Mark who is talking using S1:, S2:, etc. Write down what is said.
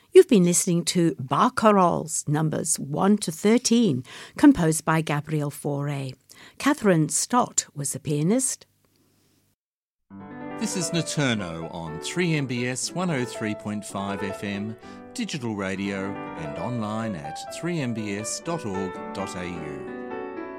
S1: You've been listening to Barcarolles, numbers 1 to 13, composed by Gabriel Fauré. Catherine Stott was the pianist.
S2: This is Naturno on 3MBS 103.5 FM, digital radio and online at 3mbs.org.au.